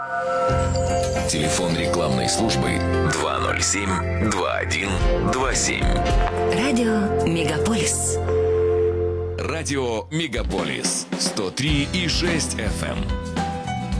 Телефон рекламной службы 207-2127. Радио Мегаполис. Радио Мегаполис 103,6 FM.